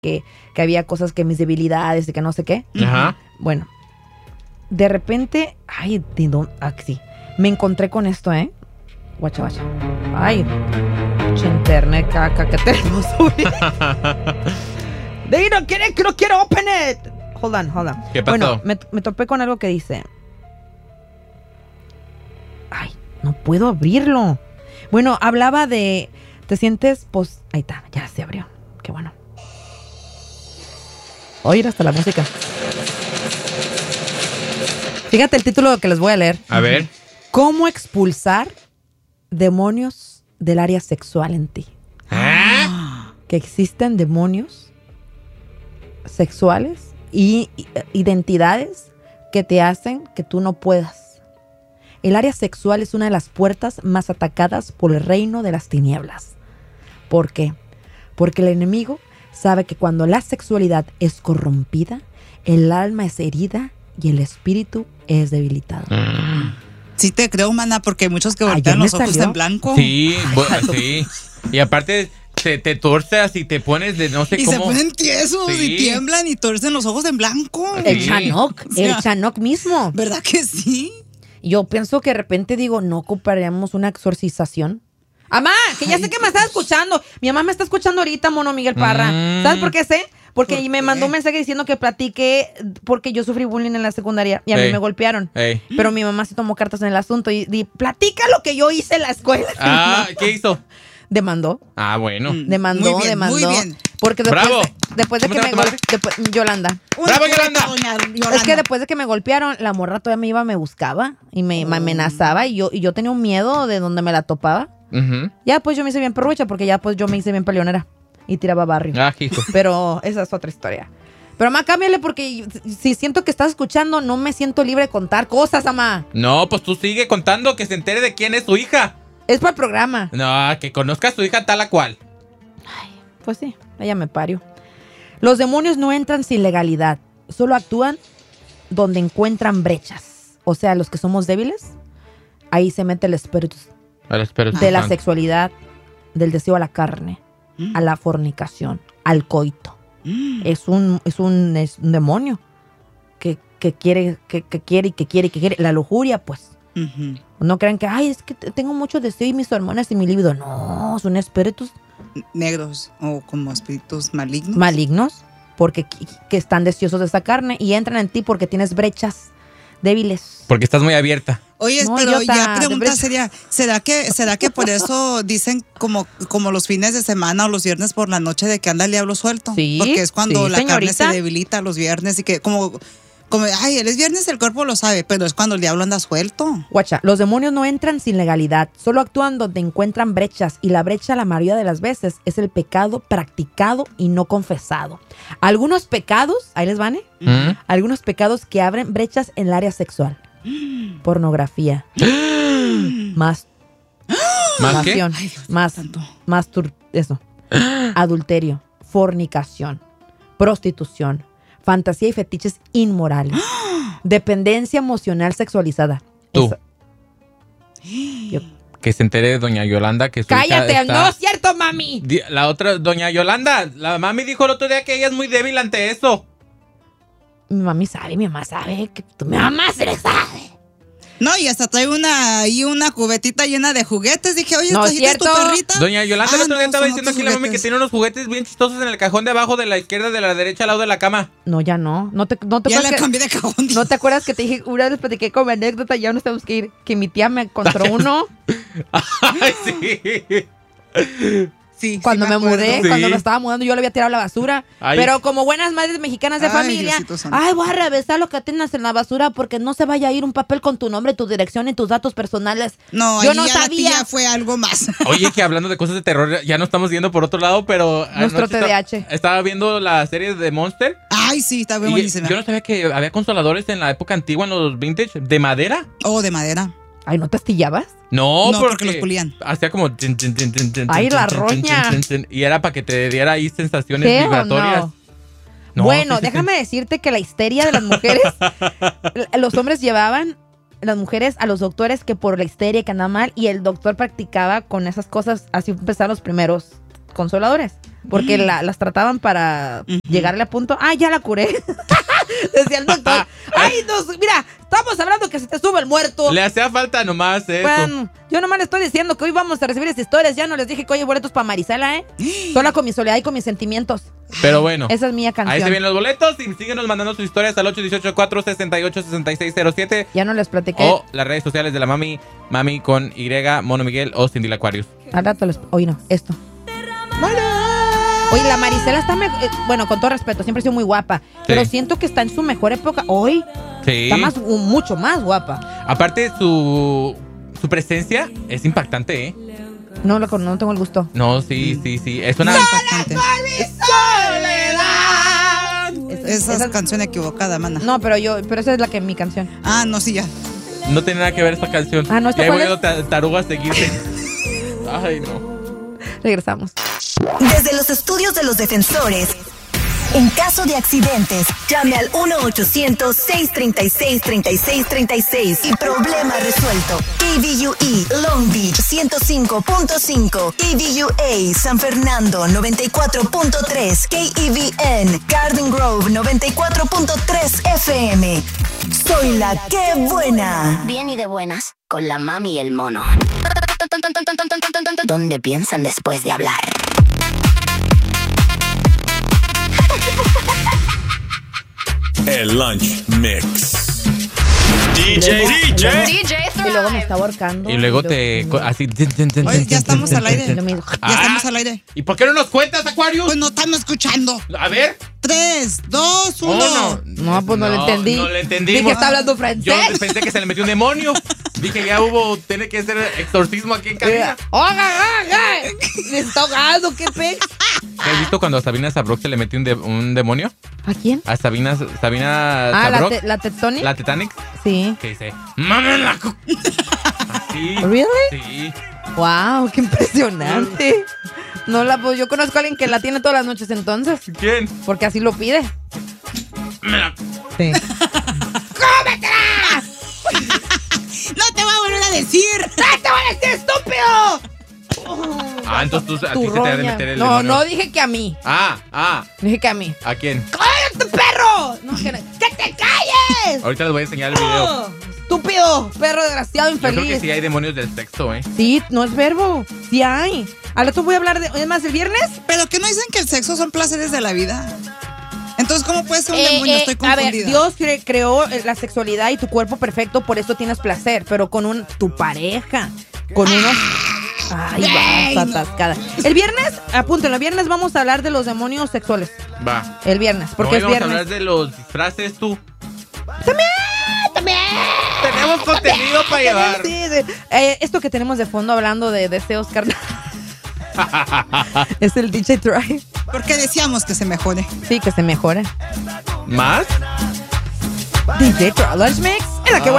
que había cosas que mis debilidades y que no sé qué. Ajá. Bueno, de repente, sí, me encontré con esto, Guacha. Ay, internet, caca, que tenemos. No quiero open it. Hold on. ¿Qué pasó? Bueno, me topé con algo que dice. Ay, no puedo abrirlo. Bueno, hablaba de... ¿Te sientes? Pues... Ahí está, ya se abrió. Qué bueno. Oír hasta la música. Fíjate el título que les voy a leer. A ver. ¿Cómo expulsar demonios del área sexual en ti? Que existen demonios sexuales y identidades que te hacen que tú no puedas. El área sexual es una de las puertas más atacadas por el reino de las tinieblas. ¿Por qué? Porque el enemigo sabe que cuando la sexualidad es corrompida, el alma es herida y el espíritu es debilitado. Sí te creo, mana, porque hay muchos que voltean los ojos en blanco. Sí, sí. Y aparte te torces y te pones de no sé y cómo. Y se ponen tiesos y tiemblan y torcen los ojos en blanco. El Chanok, o sea, el Chanok mismo. ¿Verdad que sí? Yo pienso que de repente digo, ¿no ocuparíamos una exorcización? ¡Amá! Que ya sé que me está escuchando. Mi mamá me está escuchando ahorita, Mono Miguel Parra. ¿Sabes por qué sé? Porque me mandó un mensaje diciendo que platiqué porque yo sufrí bullying en la secundaria y a mí me golpearon. Pero mi mamá sí tomó cartas en el asunto y platica lo que yo hice en la escuela. ¿Qué hizo? Demandó. Bueno. Demandó. Muy bien. Porque después de que me golpearon, Yolanda. ¡Bravo, Yolanda! Es que después de que me golpearon, la morra todavía me buscaba y me amenazaba y yo tenía un miedo de donde me la topaba. Ya pues yo me hice bien perrucha porque ya pues yo me hice bien peleonera y tiraba barrio. Hijo. Pero esa es otra historia. Pero mamá, cámbiale porque si siento que estás escuchando, no me siento libre de contar cosas, mamá. No, pues tú sigue contando, que se entere de quién es su hija. Es para el programa. No, que conozca a su hija tal a cual. Ay, pues sí, ella me parió. Los demonios no entran sin legalidad, solo actúan donde encuentran brechas. O sea, los que somos débiles, ahí se mete el espíritu de la sexualidad, del deseo a la carne, a la fornicación, al coito. Es un demonio que quiere. La lujuria, pues. No crean que, es que tengo mucho deseo y mis hormonas y mi libido. No, son espíritus negros o como espíritus malignos. Malignos, porque que están deseosos de esa carne y entran en ti porque tienes brechas débiles. Porque estás muy abierta. Oye, no, pero ya pregunta sería, ¿será que por eso dicen como los fines de semana o los viernes por la noche de que anda el diablo suelto? Sí. Porque es cuando la señorita. carne se debilita los viernes y que como él es viernes, el cuerpo lo sabe, pero es cuando el diablo anda suelto. Guacha, los demonios no entran sin legalidad, solo actúan donde encuentran brechas y la brecha la mayoría de las veces es el pecado practicado y no confesado. Algunos pecados, ahí les van, algunos pecados que abren brechas en el área sexual. Pornografía. Masturbación. Adulterio. Fornicación. Prostitución. Fantasía y fetiches inmorales. Dependencia emocional sexualizada. Tú. Que se entere de doña Yolanda que su ¡cállate! hija está... ¡No es cierto, mami! La otra, doña Yolanda, la mami dijo el otro día que ella es muy débil ante eso. Mi mamá sabe que mi mamá se le sabe. No, y hasta trae una cubetita llena de juguetes. Dije, oye, no, ¿esta es tu perrita? Doña Yolanda el otro día estaba diciendo aquí la mami que tiene unos juguetes bien chistosos en el cajón de abajo, de la izquierda, de la derecha, al lado de la cama. No, ya no. No te ya la cambié de cajón. ¿No te acuerdas que te dije, una vez platiqué como anécdota, ya no tenemos que ir, que mi tía me encontró uno? Ay, sí. Sí, cuando me mudé, sí. cuando me estaba mudando, yo le había tirado a la basura. Ay. Pero como buenas madres mexicanas de familia, voy a revisar lo que tienes en la basura porque no se vaya a ir un papel con tu nombre, tu dirección y tus datos personales. No, yo no sabía. La tía fue algo más. Oye, que hablando de cosas de terror, ya no estamos yendo por otro lado, pero nuestro TDAH. Estaba viendo la serie de Monster. Ay, sí, está bien buenísima. Yo no sabía que había consoladores en la época antigua, en los vintage, de madera. Oh, de madera. Ay, ¿no te astillabas? No, porque los pulían. Hacía como... Ay, la roña. Y era para que te diera ahí sensaciones vibratorias. No, bueno, déjame decirte que la histeria de las mujeres, los hombres llevaban las mujeres a los doctores que por la histeria que andaba mal y el doctor practicaba con esas cosas, así empezaron los primeros consoladores. Porque las trataban para llegarle a punto. ¡Ah, ya la curé! Decía el doctor. ¡Ay, mira! Estamos hablando que se te sube el muerto. Le hacía falta nomás eso. Bueno, yo nomás le estoy diciendo que hoy vamos a recibir esas historias. Ya no les dije que hoy hay boletos para Marisela, ¿eh? Sola con mi soledad y con mis sentimientos. Pero bueno. Esa es mi canción. Ahí se vienen los boletos y síguenos mandando sus historias al 818-468-6607. Ya no les platiqué. O las redes sociales de la mami con Y, Mono Miguel o Cindy la Aquarius. Al rato hoy no, esto. Oye, la Marisela está bueno, con todo respeto, siempre ha sido muy guapa. Sí. Pero siento que está en su mejor época. Hoy sí. Está mucho más guapa. Aparte, su presencia es impactante, ¿eh? No tengo el gusto. No, sí. Es una impactante. Esa es canción equivocada, mana. No, pero esa es mi canción. Ah, no, sí, ya. No tiene nada que ver esta canción. Ah, no, ¿esta cuál es? Tarugas seguirte. Ay, no. Regresamos. Desde los estudios de los defensores, en caso de accidentes, llame al 1-800-636-3636 y problema resuelto. KVUE Long Beach 105.5, KVUA San Fernando 94.3, KEVN Garden Grove 94.3 FM. Soy la que buena. Bien y de buenas, con la mami y el mono. ¿Dónde piensan después de hablar? El Lunch Mix. DJ. Y luego me está ahorcando. Y luego así. Oye, ya estamos al aire. Ya estamos al aire. ¿Y por qué no nos cuentas, Aquarius? Pues no estamos escuchando. A ver. 3, 2, 1. No, pues no lo entendí. No le entendí. Dije que está hablando francés. Yo pensé que se le metió un demonio. Dije, tiene que hacer exorcismo aquí en cabina. Me está ahogando, qué pe. ¿Has visto cuando a Sabina Sabrok se le metió un demonio? ¿A quién? A Sabina Sabrok. ¿La Tectonic? ¿La Titanic? Sí. Que dice, ¡mámenla! Así. ¿Really? Sí. Wow, qué impresionante. Pues yo conozco a alguien que la tiene todas las noches entonces. ¿Quién? Porque así lo pide. Sí. ¡Cómetela! ¡No te voy a volver a decir! ¡No te voy a decir, estúpido! Entonces a ti se te ha de meter el demonio. No dije que a mí. Dije que a mí. ¿A quién? ¡Cállate, perro! ¡Que te calles! Ahorita les voy a enseñar el video. Estúpido, perro desgraciado, infeliz. Yo creo que sí hay demonios del sexo, ¿eh? Sí, no es verbo. Sí hay. Al rato voy a hablar es más, el viernes. Pero que no dicen que el sexo son placeres de la vida. Entonces, ¿cómo puede ser un demonio? Estoy confundida. A ver, Dios creó la sexualidad y tu cuerpo perfecto, por eso tienes placer. Pero con tu pareja, con unos... Ay, vas atascada. El viernes, apúntenlo, el viernes vamos a hablar de los demonios sexuales. Va. El viernes, porque es viernes. Vamos a hablar de los disfraces, tú. También. Tenemos contenido para llevar. Sí. Esto que tenemos de fondo hablando de deseos carnales. Es el DJ Drive. Porque decíamos que se mejore. Sí, que se mejore. ¿Más? DJ Drive Lunch Mix. En la que buena.